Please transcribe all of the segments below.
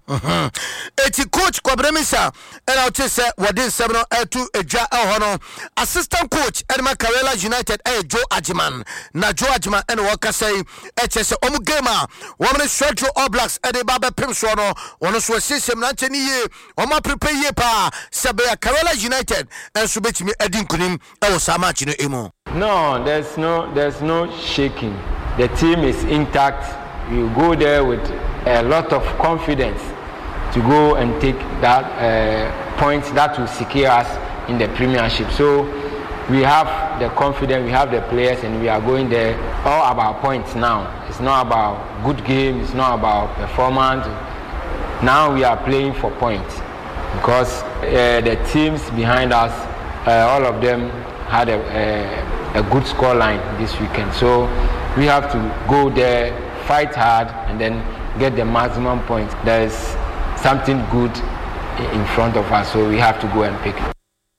Eti coach Kwabremisa and I'll just say what this 7 to a ja hono assistant coach Edma Karela United Joe Ajiman na Joe Ajiman and Waka say HS Omugema woman straight to All Blacks and the Baba Pimsono one so system nancheni ye oma prepare ye pa Sabea Karela United and subit me Edin Kunim Osama Chino Emo. No, there's no shaking. The team is intact. You go there with a lot of confidence to go and take that points that will secure us in the Premiership. So we have the confidence, we have the players, and we are going there all about points now. It's not about good game, it's not about performance. Now we are playing for points because the teams behind us, all of them had a good scoreline this weekend. So we have to go there, fight hard, and then get the maximum points. There is something good in front of us, so we have to go and pick it.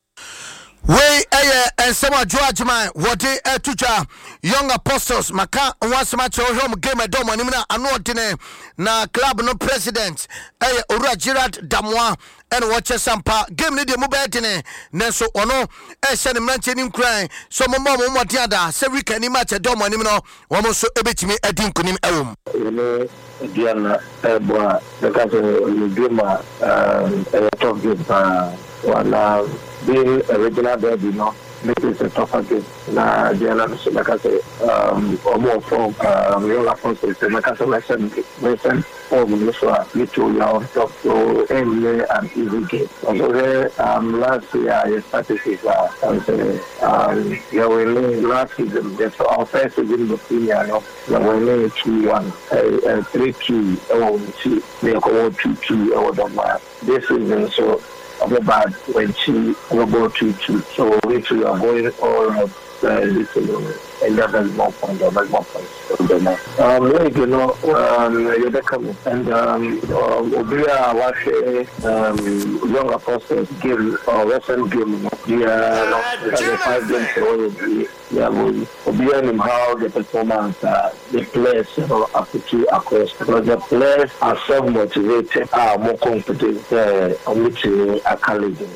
And some George man, what they tuja young apostles, Maka, once much home game a dome, and I'm na club no president, Ura Gerard Damois, and watch Sampa, game need the mobile, Nenso Ono, send a mentioning crying, so Mamma Matiada, so we can match a dome, and almost so a bit me a dinkunim elm. Diana, Eboa, the cousin, Duma, top game, being a regular derby, no, this is a tougher game. Na Diana, like I say, or more from young apostles, the Macassan, so little young top, so any an easy game. Also, last year I started with last season, that's our first season of senior, no, we 2-1, 3-2, they are 2-2, this season, so. About when she about 2-2, so we are going all out and that is more fun, you know, you're coming and Obria watch young apostles game or Western game, the 5 games Obia how the performance the players appreciate across because the players are so motivated, are more confident on which are challenging.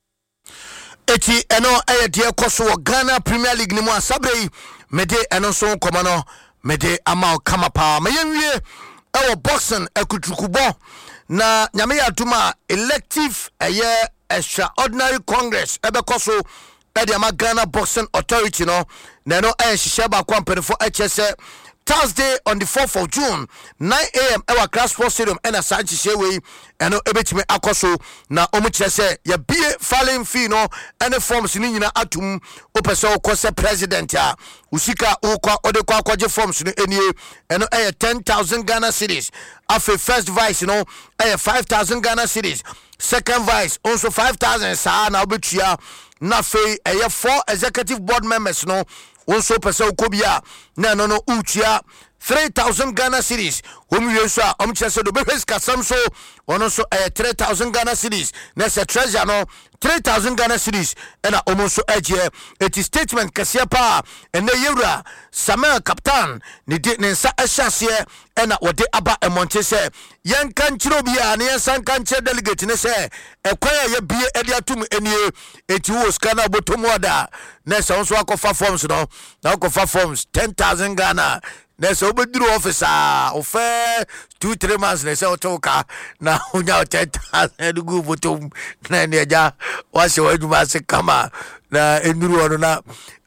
Eti eno dear koso Ghana Premier League ni mo asabre mede eno so komano mede ama kamapa mayenwie ewo boxing ekutukubo na nyame yatuma elective extraordinary congress ebekoso ede ama Ghana Boxing Authority no na no hihye ba kwampani for HSA Thursday on the 4th of June 9 a.m. Ewa Class Sports Stadium ena sanchi shewe eno ebetime akoso na omukyere se ya bie falling fee no ene forms ni nyina atum opese okose president ya usika ukwa odekwa akwaje forms no enie eno 10,000 Ghana cedis afi first vice no 5,000 Ghana cedis second vice also 5,000 sa na obetua na fe 4 executive board members no also person ukobia na no utia 3,000 Ghana cedis umyeso omchese do beheska samso ono so 3,000 Ghana cedis na se treasure no 3,000 Ghana cedis ena omonso eje eti statement kase pa ene yewra Samuel captain ni de nsa ehase ena wode aba emonte se yenka nchiro bia na yensan kanche delegate ne se ekwaya ye bie ede atum enie eti wo scanner botomu ada na se onso akofa forms no na akofa forms 10,000 Ghana na so bedru officer ofe 2-3 months na se otoka na unya 10,000 gu botom na ne ja wase waduma se kama na enduru ono na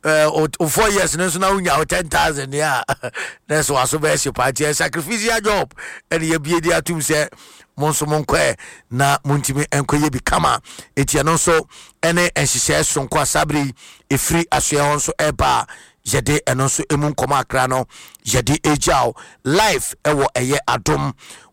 4 years na so na unya 10,000 ya na so aso be se party sacrifice job and ye bie dia atum se monso monkwe na muntimi enkoye bi kama etia no so ene enhihye sonko asabri efri asoe honso eba jede eno so emu nkoma akra no jede ejao live ewo eye adom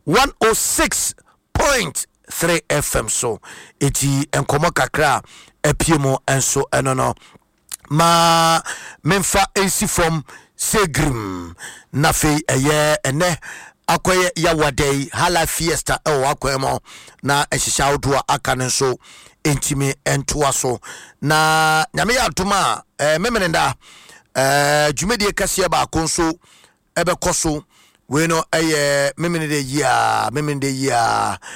106.3 FM so eti enkoma kakra epiemo enso eno no ma memfa ensi from segrim na fe eye ene akoye ya wadei hala fiesta ewo akoyemo na ehihya odoa akane so entimi entoa so na nyame ya atoma memenenda jumedie kase ba konso ebe koso we no memende ya